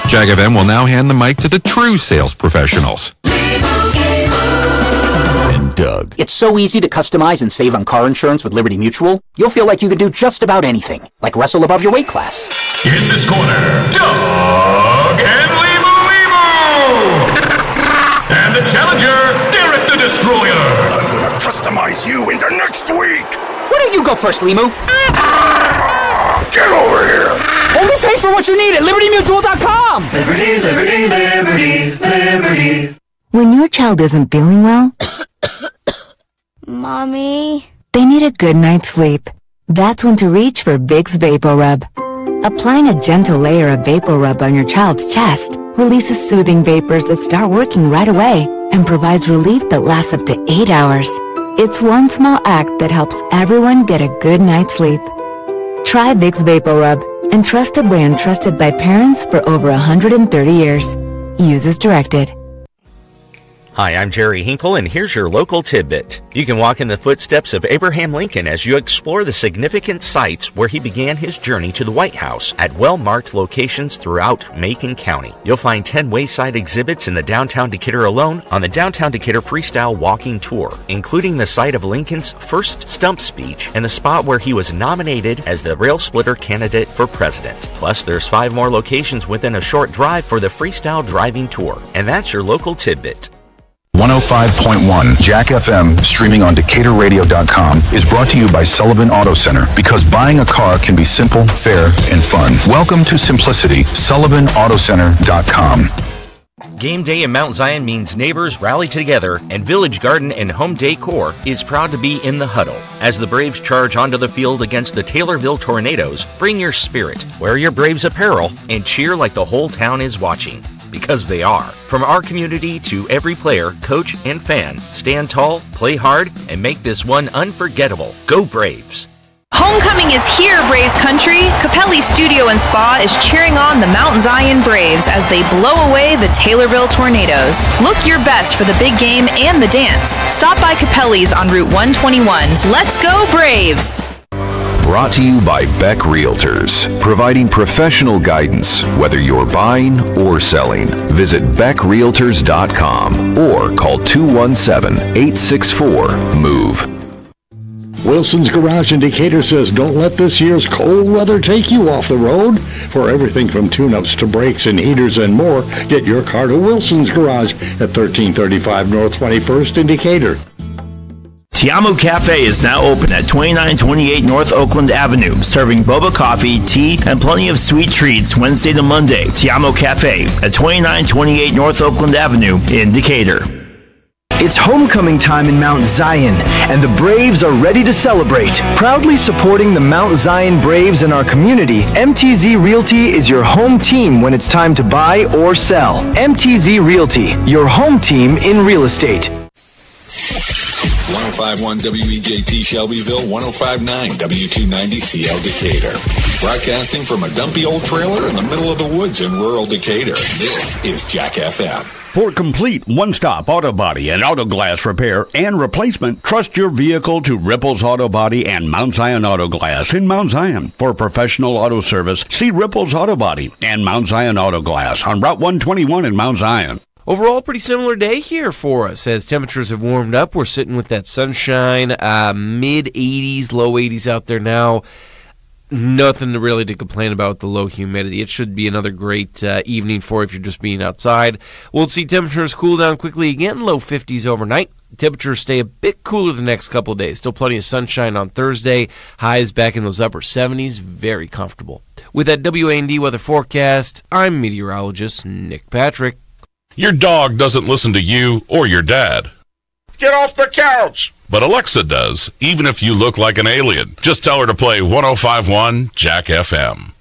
Jack FM will now hand the mic to the true sales professionals. And Doug. It's so easy to customize and save on car insurance with Liberty Mutual. You'll feel like you can do just about anything, like wrestle above your weight class. In this corner, Doug and Limu. And the challenger, Derek the Destroyer. I'm gonna customize you into next week. Why don't you go first, Limu? Get over here. Only pay for what you need at LibertyMutual.com. Liberty, liberty, liberty, liberty. When your child isn't feeling well, Mommy, they need a good night's sleep. That's when to reach for Vicks VapoRub. Applying a gentle layer of VapoRub on your child's chest releases soothing vapors that start working right away and provides relief that lasts up to 8 hours. It's one small act that helps everyone get a good night's sleep. Try Vicks VapoRub and trust a brand trusted by parents for over 130 years. Use as directed. Hi, I'm Jerry Hinkle, and here's your local tidbit. You can walk in the footsteps of Abraham Lincoln as you explore the significant sites where he began his journey to the White House at well-marked locations throughout Macon County. You'll find 10 wayside exhibits in the downtown Decatur alone on the Downtown Decatur Freestyle Walking Tour, including the site of Lincoln's first stump speech and the spot where he was nominated as the rail splitter candidate for president. Plus, there's 5 more locations within a short drive for the Freestyle Driving Tour. And that's your local tidbit. 105.1 Jack FM, streaming on DecaturRadio.com, is brought to you by Sullivan Auto Center, because buying a car can be simple, fair, and fun. Welcome to simplicity. SullivanAutoCenter.com. Game day in Mount Zion means neighbors rally together, and Village Garden and Home Decor is proud to be in the huddle. As the Braves charge onto the field against the Taylorville Tornadoes, bring your spirit, wear your Braves apparel, and cheer like the whole town is watching. Because they are. From our community to every player, coach, and fan, stand tall, play hard, and make this one unforgettable. Go Braves! Homecoming is here, Braves country. Capelli Studio and Spa is cheering on the Mount Zion Braves as they blow away the Taylorville Tornadoes. Look your best for the big game and the dance. Stop by Capelli's on Route 121. Let's go Braves! Brought to you by Beck Realtors, providing professional guidance, whether you're buying or selling. Visit BeckRealtors.com or call 217-864-MOVE. Wilson's Garage in Decatur says don't let this year's cold weather take you off the road. For everything from tune-ups to brakes and heaters and more, get your car to Wilson's Garage at 1335 North 21st in Decatur. Tiamo Cafe is now open at 2928 North Oakland Avenue, serving boba coffee, tea, and plenty of sweet treats Wednesday to Monday. Tiamo Cafe at 2928 North Oakland Avenue in Decatur. It's homecoming time in Mount Zion, and the Braves are ready to celebrate. Proudly supporting the Mount Zion Braves in our community, MTZ Realty is your home team when it's time to buy or sell. MTZ Realty, your home team in real estate. 105.1 WEJT Shelbyville, 105.9 W290CL Decatur. Broadcasting from a dumpy old trailer in the middle of the woods in rural Decatur, this is Jack FM. For complete one-stop auto body and auto glass repair and replacement, trust your vehicle to Ripples Auto Body and Mount Zion Auto Glass in Mount Zion. For professional auto service, see Ripples Auto Body and Mount Zion Auto Glass on Route 121 in Mount Zion. Overall, pretty similar day here for us as temperatures have warmed up. We're sitting with that sunshine, mid-80s, low 80s out there now. Nothing really to complain about with the low humidity. It should be another great evening for if you're just being outside. We'll see temperatures cool down quickly again, low 50s overnight. Temperatures stay a bit cooler the next couple of days. Still plenty of sunshine on Thursday. Highs back in those upper 70s. Very comfortable. With that WAND weather forecast, I'm meteorologist Nick Patrick. Your dog doesn't listen to you or your dad. Get off the couch! But Alexa does, even if you look like an alien. Just tell her to play 105.1 Jack FM.